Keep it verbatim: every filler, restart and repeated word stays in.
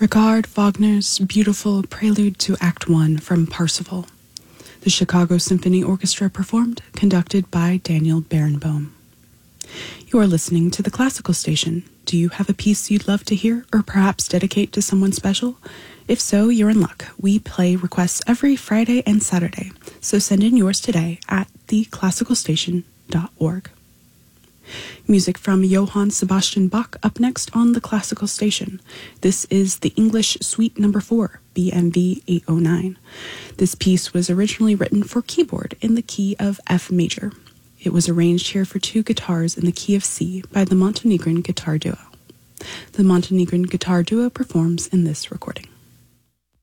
Richard Wagner's beautiful prelude to Act One from Parsifal. The Chicago Symphony Orchestra performed, conducted by Daniel Barenboim. You are listening to the Classical Station. Do you have a piece you'd love to hear, or perhaps dedicate to someone special? If so, you're in luck. We play requests every Friday and Saturday, so send in yours today at the classical station dot org. Music from Johann Sebastian Bach up next on the Classical Station. This is the English Suite Number four, B M V eight oh nine. This piece was originally written for keyboard in the key of F major. It was arranged here for two guitars in the key of C by the Montenegrin Guitar Duo. The Montenegrin Guitar Duo performs in this recording.